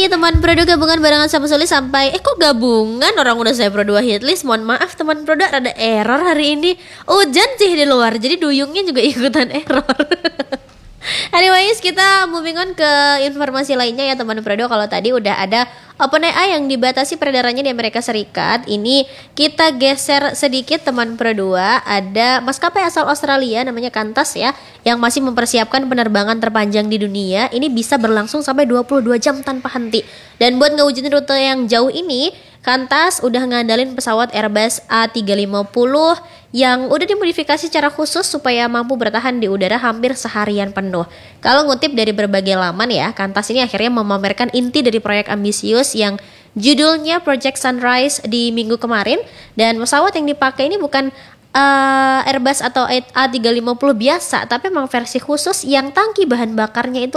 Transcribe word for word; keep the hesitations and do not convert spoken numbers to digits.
nih teman Prodo gabungan barengan sama Soli sampai Eh kok gabungan? Orang udah saya Pro dua hitlist. Mohon maaf teman Prodo, rada error hari ini. Hujan sih di luar, jadi duyungnya juga ikutan error. Anyways, kita moving on ke informasi lainnya ya teman Prodo. Kalau tadi udah ada OpenAI yang dibatasi peredarannya di Amerika Serikat, ini kita geser sedikit teman Pro dua. Ada maskapai asal Australia namanya Qantas ya, yang masih mempersiapkan penerbangan terpanjang di dunia. Ini bisa berlangsung sampai dua puluh dua jam tanpa henti. Dan buat ngewujudin rute yang jauh ini, Qantas udah ngandalin pesawat Airbus A tiga lima nol yang udah dimodifikasi secara khusus supaya mampu bertahan di udara hampir seharian penuh. Kalau ngutip dari berbagai laman ya, Qantas ini akhirnya memamerkan inti dari proyek ambisius yang judulnya Project Sunrise di minggu kemarin. Dan pesawat yang dipakai ini bukan uh, Airbus atau A tiga lima nol biasa, tapi memang versi khusus yang tangki bahan bakarnya itu